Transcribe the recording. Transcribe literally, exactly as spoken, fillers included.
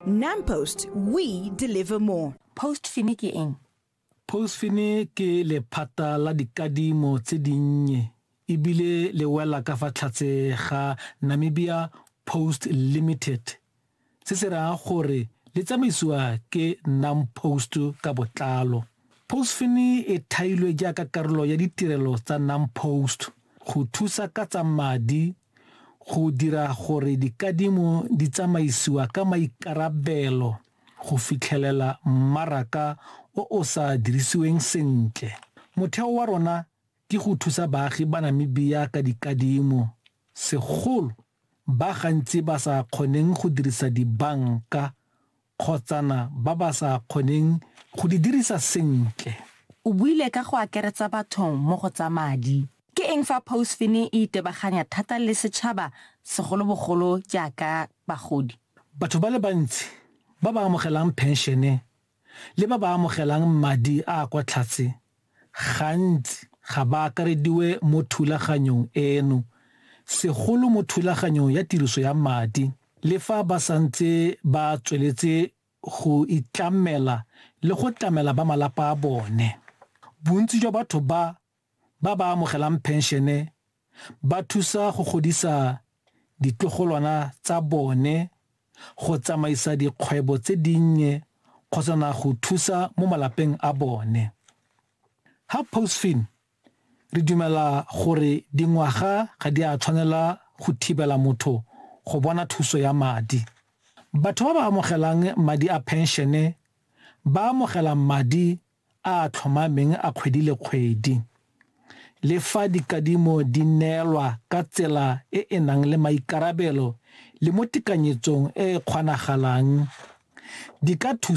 NAMPOST, we deliver more. Postfin ke eng? Postfin ke lephata la dikadimo tse dinnye ebile le wela ka fa tlhatse ga Namibia Post Limited. Se se raya gore le tsamaisiwa ke NAMPOST ka botlalo. Postfin e thailwe jaaka karolo ya ditirelo tsa NAMPOST go thusa ka tsa madi, go dira gore dikadimo di tsamaisiwa ka maikarabelo go fitlhelela mmaraka o o sa dirisiweng sentle. Motheo wa rona ke go thusa baagi ba Namibia ka dikadimo, segolo ba gantsi ba sa kgoneng go dirisa dibanka kgotsana ba ba sa kgoneng go di dirisa sentle. O buile ka go akaretsa batho mo go tsa madi. Ke eng fa Postfin e itebaganya thata le setšhaba segolobogolo jaaka bagodi? Batho ba le bantsi ba ba amogelang penšene le ba ba amogelang madi a kwa tlhatse gantsi ga ba akarediwe mo thulaganyong eno, segolo mo thulaganyong ya tiriso ya madi, le fa ba santse ba tsweletse go itlamela le go tlamela ba malapa a bone. Bontsi jwa batho ba ba ba amogelang penšene ba thusa go godisa ditlogolwana tsa bone, go tsamaisa dikgwebo tse dinnye kgotsa na go thusa mo malapeng a bone. Ha Postfin re dumela gore dingwaga ga di a tshwanela go thibela motho go bona thuso ya madi. Batho ba ba amogelang madi a penšene ba amogela madi a tlhomameng a kgwedi le kgwedi. Le fa dikadimo di neelwa ka tsela e e nang le maikarabelo le mo tekanyetsong e e kgonagalang, di ka thusa